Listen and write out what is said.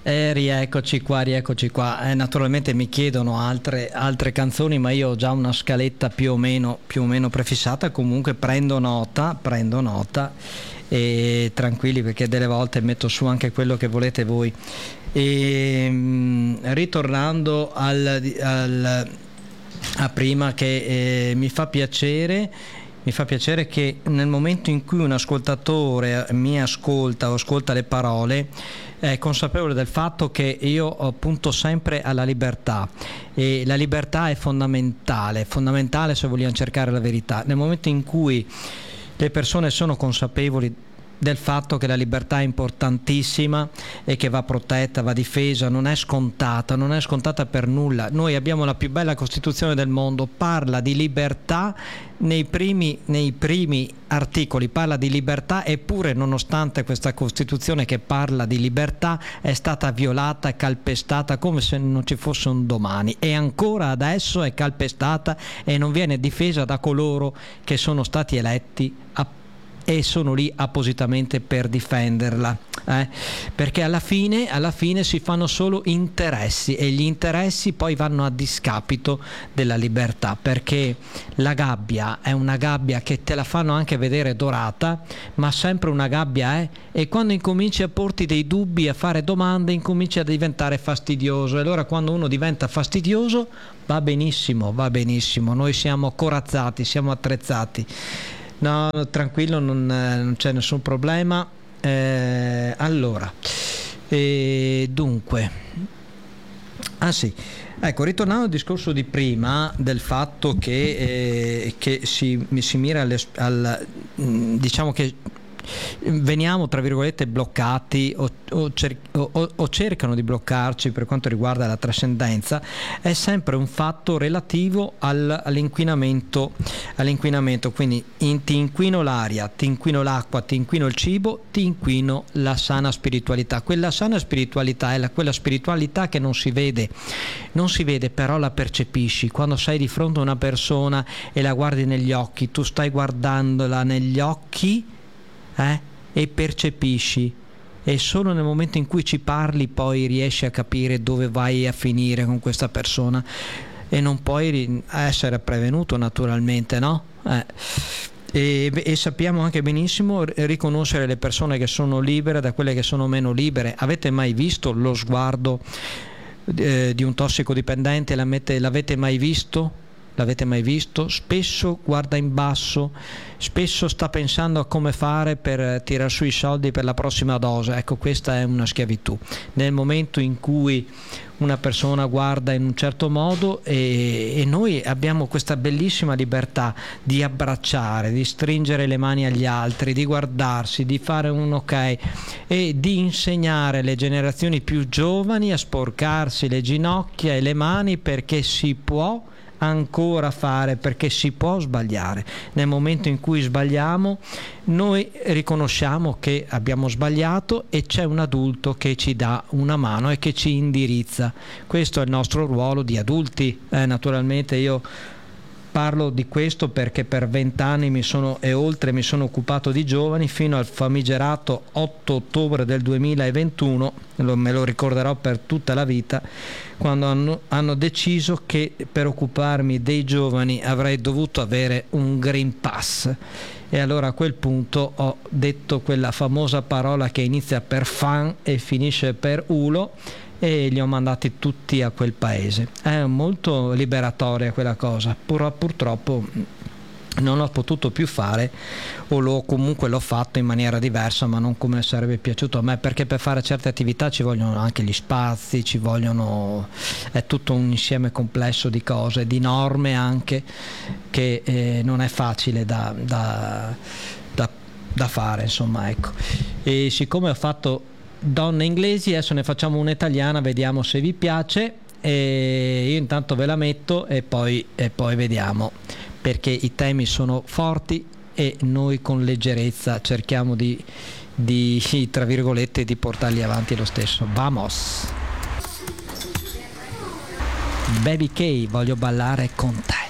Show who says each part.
Speaker 1: Rieccoci qua. Naturalmente mi chiedono altre canzoni, ma io ho già una scaletta più o meno prefissata. Comunque prendo nota e tranquilli, perché delle volte metto su anche quello che volete voi. Ritornando a prima, che mi fa piacere che nel momento in cui un ascoltatore mi ascolta o ascolta le parole è consapevole del fatto che io punto sempre alla libertà, e la libertà è fondamentale se vogliamo cercare la verità. Nel momento in cui le persone sono consapevoli del fatto che la libertà è importantissima e che va protetta, va difesa, non è scontata per nulla. Noi abbiamo la più bella Costituzione del mondo, parla di libertà nei primi articoli, parla di libertà, eppure nonostante questa Costituzione che parla di libertà è stata violata e calpestata come se non ci fosse un domani, e ancora adesso è calpestata e non viene difesa da coloro che sono stati eletti e sono lì appositamente per difenderla, perché alla fine si fanno solo interessi, e gli interessi poi vanno a discapito della libertà, perché la gabbia è una gabbia che te la fanno anche vedere dorata, ma sempre una gabbia è, e quando incominci a porti dei dubbi, a fare domande, incominci a diventare fastidioso, e allora quando uno diventa fastidioso va benissimo, noi siamo corazzati, siamo attrezzati. No, tranquillo, non c'è nessun problema. Allora, dunque, sì, ecco, ritornando al discorso di prima del fatto che si mira diciamo che veniamo tra virgolette bloccati o cercano di bloccarci per quanto riguarda la trascendenza, è sempre un fatto relativo all'inquinamento. Quindi ti inquino l'aria, ti inquino l'acqua, ti inquino il cibo, ti inquino la sana spiritualità. Quella sana spiritualità è quella spiritualità che non si vede, però la percepisci. Quando sei di fronte a una persona e la guardi negli occhi, tu stai guardandola negli occhi e percepisci, e solo nel momento in cui ci parli poi riesci a capire dove vai a finire con questa persona, e non puoi essere prevenuto, naturalmente, no? E sappiamo anche benissimo riconoscere le persone che sono libere da quelle che sono meno libere. Avete mai visto lo sguardo di un tossicodipendente? L'avete mai visto? Spesso guarda in basso, spesso sta pensando a come fare per tirar su i soldi per la prossima dose. Ecco, questa è una schiavitù. Nel momento in cui una persona guarda in un certo modo, e noi abbiamo questa bellissima libertà di abbracciare, di stringere le mani agli altri, di guardarsi, di fare un ok, e di insegnare alle generazioni più giovani a sporcarsi le ginocchia e le mani, perché si può ancora fare, perché si può sbagliare. Nel momento in cui sbagliamo, noi riconosciamo che abbiamo sbagliato e c'è un adulto che ci dà una mano e che ci indirizza. Questo è il nostro ruolo di adulti. Naturalmente io parlo di questo perché per 20 anni mi sono occupato di giovani, fino al famigerato 8 ottobre del 2021, me lo ricorderò per tutta la vita, quando hanno deciso che per occuparmi dei giovani avrei dovuto avere un Green Pass. E allora a quel punto ho detto quella famosa parola che inizia per fan e finisce per ulo, e li ho mandati tutti a quel paese. È molto liberatoria quella cosa. Purtroppo non l'ho potuto più fare, o comunque l'ho fatto in maniera diversa, ma non come sarebbe piaciuto a me, perché per fare certe attività ci vogliono anche gli spazi, è tutto un insieme complesso di cose, di norme anche, che non è facile da fare, insomma, ecco. E siccome ho fatto donne inglesi, adesso ne facciamo una italiana, vediamo se vi piace, e io intanto ve la metto e poi vediamo, perché i temi sono forti e noi con leggerezza cerchiamo di tra virgolette di portarli avanti lo stesso. Vamos! Baby K, voglio ballare con te.